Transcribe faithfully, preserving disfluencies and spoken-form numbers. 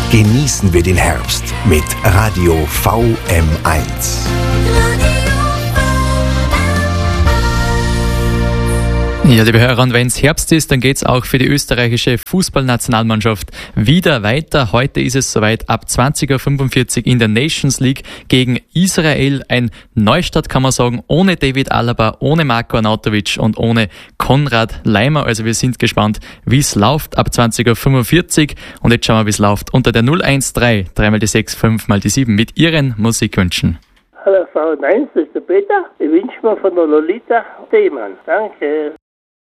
Genießen wir den Herbst mit Radio V M eins. Ja, liebe Hörer, und wenn es Herbst ist, dann geht's auch für die österreichische Fußballnationalmannschaft wieder weiter. Heute ist es soweit, ab zwanzig Uhr fünfundvierzig in der Nations League gegen Israel. Ein Neustart, kann man sagen, ohne David Alaba, ohne Marko Arnautovic und ohne Konrad Laimer. Also wir sind gespannt, wie es läuft ab zwanzig Uhr fünfundvierzig. Und jetzt schauen wir, wie es läuft. Unter der null eins drei, drei mal die sechs, fünf mal die sieben mit Ihren Musikwünschen. Hallo V M eins, das ist der Peter. Ich wünsche mir von der Lolita Themen. Danke.